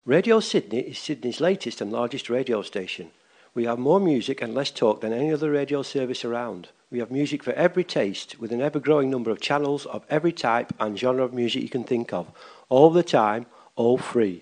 Radio Sydney is Sydney's latest and largest radio station. We have more music and less talk than any other radio service around. We have music for every taste, with an ever-growing number of channels of every type and genre of music you can think of, all the time, all free.